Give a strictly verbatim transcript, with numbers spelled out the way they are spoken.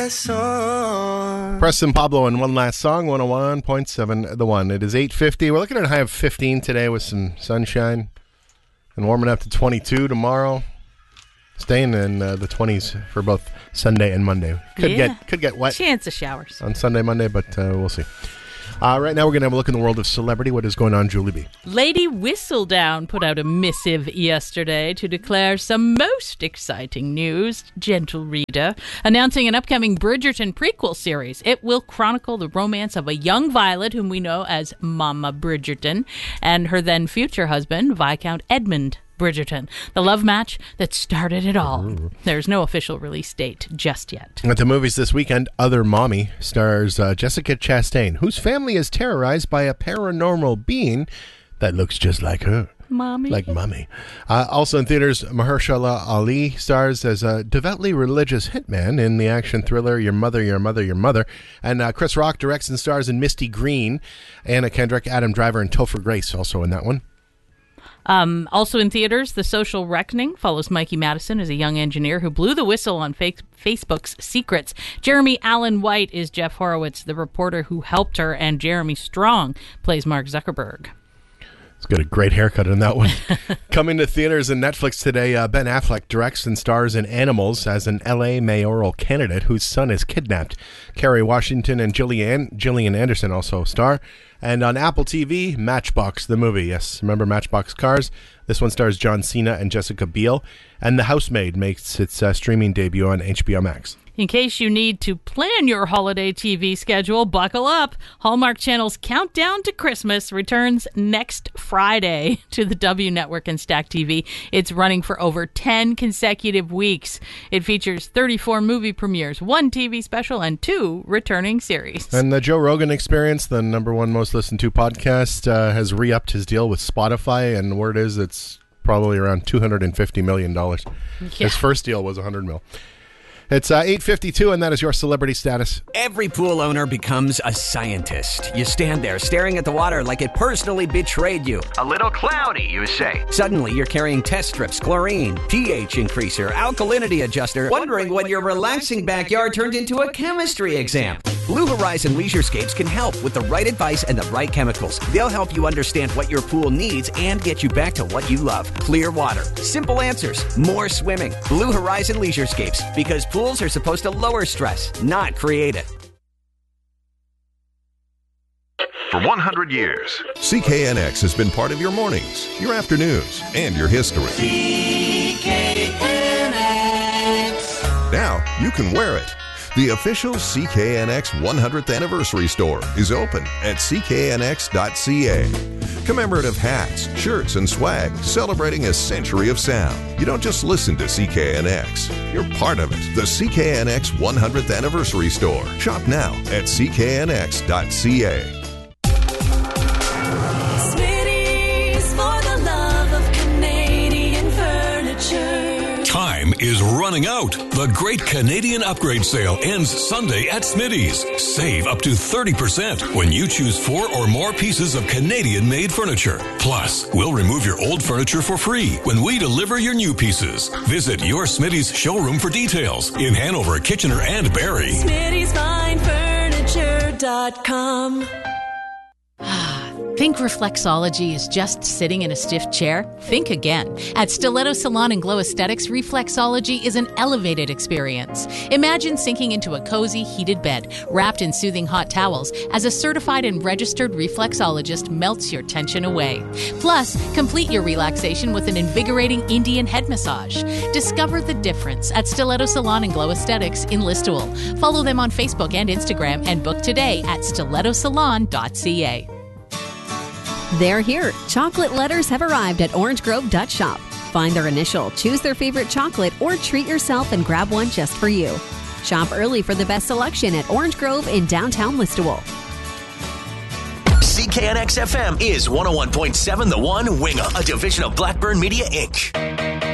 last song. Preston Pablo and One Last Song, one oh one point seven The One. It is eight fifty. We're looking at a high of fifteen today with some sunshine and warming up to twenty-two tomorrow. Staying in uh, the twenties for both Sunday and Monday. Could Yeah. get could get wet Chance of showers. on Sunday, Monday, but uh, we'll see. Uh, right now we're going to have a look in the world of celebrity. What is going on, Julie B? Lady Whistledown put out a missive yesterday to declare some most exciting news, gentle reader, announcing an upcoming Bridgerton prequel series. It will chronicle the romance of a young Violet, whom we know as Mama Bridgerton, and her then future husband, Viscount Edmund Bridgerton, the love match that started it all. Ooh. There's no official release date just yet. At the movies this weekend, Other Mommy stars uh, Jessica Chastain, whose family is terrorized by a paranormal being that looks just like her. Mommy. Like Mommy. Uh, also in theaters, Mahershala Ali stars as a devoutly religious hitman in the action thriller Your Mother, Your Mother, Your Mother. And uh, Chris Rock directs and stars in Misty Green. Anna Kendrick, Adam Driver, and Topher Grace also in that one. Um, also in theaters, The Social Reckoning follows Mikey Madison as a young engineer who blew the whistle on fa- Facebook's secrets. Jeremy Allen White is Jeff Horowitz, the reporter who helped her, and Jeremy Strong plays Mark Zuckerberg. He's got a great haircut in that one. Coming to theaters and Netflix today, uh, Ben Affleck directs and stars in Animals as an L A mayoral candidate whose son is kidnapped. Kerry Washington and Gillian, Gillian Anderson also star. And on Apple T V, Matchbox, the movie. Yes, remember Matchbox Cars? This one stars John Cena and Jessica Biel. And The Housemaid makes its uh, streaming debut on H B O Max. In case you need to plan your holiday T V schedule, buckle up. Hallmark Channel's Countdown to Christmas returns next Friday to the W Network and Stack T V. It's running for over ten consecutive weeks. It features thirty-four movie premieres, one T V special, and two returning series. And the Joe Rogan Experience, the number one most listened to podcast, uh, has re-upped his deal with Spotify, and the word is it's probably around two hundred fifty million dollars. Yeah. His first deal was one hundred mil. It's uh, eight fifty-two, and that is your celebrity status. Every pool owner becomes a scientist. You stand there staring at the water like it personally betrayed you. A little cloudy, you say. Suddenly, you're carrying test strips, chlorine, pH increaser, alkalinity adjuster, wondering when your relaxing backyard turned into a chemistry exam. Blue Horizon Leisurescapes can help with the right advice and the right chemicals. They'll help you understand what your pool needs and get you back to what you love. Clear water, simple answers, more swimming. Blue Horizon Leisurescapes, because pools are supposed to lower stress, not create it. For one hundred years, C K N X has been part of your mornings, your afternoons, and your history. C K N X. Now you can wear it. The official C K N X one hundredth Anniversary Store is open at c k n x dot c a. Commemorative hats, shirts, and swag celebrating a century of sound. You don't just listen to C K N X. You're part of it. The C K N X one hundredth Anniversary Store. Shop now at c k n x dot c a. Time is running out. The Great Canadian Upgrade Sale ends Sunday at Smitty's. Save up to thirty percent when you choose four or more pieces of Canadian-made furniture. Plus, we'll remove your old furniture for free when we deliver your new pieces. Visit your Smitty's showroom for details in Hanover, Kitchener, and Barrie. Smitty's Fine Furniture dot com. Think reflexology is just sitting in a stiff chair? Think again. At Stiletto Salon and Glow Aesthetics, reflexology is an elevated experience. Imagine sinking into a cozy, heated bed, wrapped in soothing hot towels, as a certified and registered reflexologist melts your tension away. Plus, complete your relaxation with an invigorating Indian head massage. Discover the difference at Stiletto Salon and Glow Aesthetics in Listowel. Follow them on Facebook and Instagram and book today at stiletto salon dot c a. They're here. Chocolate letters have arrived at Orange Grove Dutch Shop. Find their initial, choose their favorite chocolate, or treat yourself and grab one just for you. Shop early for the best selection at Orange Grove in downtown Listowel. C K N X F M is one oh one point seven The One, Winga, a division of Blackburn Media, Incorporated.